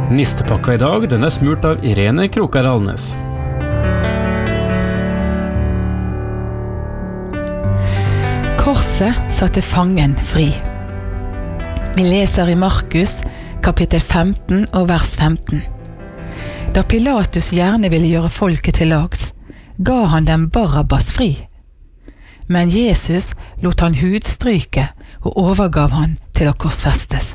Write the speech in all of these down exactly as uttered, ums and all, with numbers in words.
Nistepakka I dag, den er smurt av Irene Krokar Alnes. Korset satte fangen fri. Vi leser I Markus kapittel femten og vers femten. Da Pilatus gjerne ville gjøre folket til lags, ga han dem Barabbas fri. Men Jesus lot han hudstryke og overgav han til å korsfestes.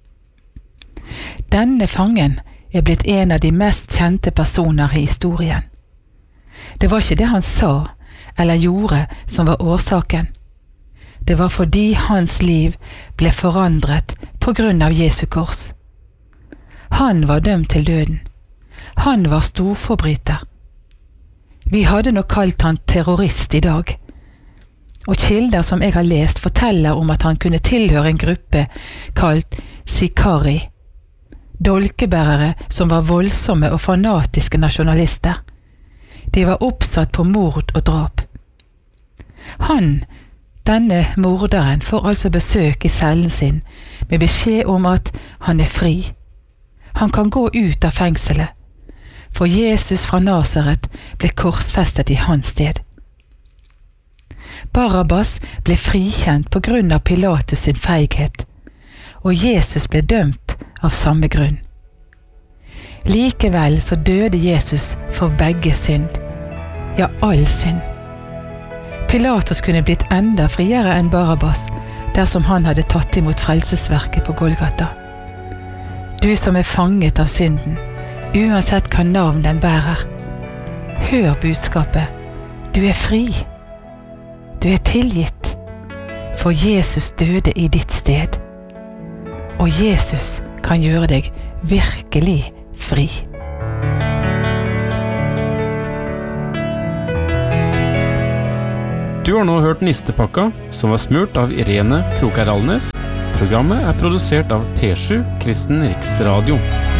Denne fangen er blitt en av de mest kjente personer I historien. Det var ikke det han sa eller gjorde som var årsaken. Det var fordi hans liv ble forandret på grunn av Jesu kors. Han var dømt til døden. Han var storforbryter. Vi hadde nok kalt han terrorist I dag. Og kilder som jeg har lest forteller om at han kunne tilhøre en gruppe kalt Sikari. Dolkebærere som var voldsomme og fanatiske nasjonalister. De var oppsatt på mord og drap. Han, denne morderen, får altså besøk I cellen sin med beskjed om at han er fri. Han kan gå ut av fengselet, for Jesus fra Nazaret ble korsfestet I hans sted. Barabbas ble frikjent på grunn av Pilatus sin feighet, og Jesus ble dømt av samme grunn. Likevel så døde Jesus for begge synd, ja, all synd. Pilatus kunne blitt enda friere enn Barabbas dersom han hadde tatt imot frelsesverket på Golgata. Du som er fanget av synden, uansett hva navn den bærer. Hør budskapet. Du er fri. Du er tilgitt, for Jesus døde I ditt sted. Og Jesus kan gjøre deg virkelig fri. Du har nå hørt Nistepakka, som var smurt av Irene Krokar Alnes. Programmet er produsert av P sju Kristen Riksradio.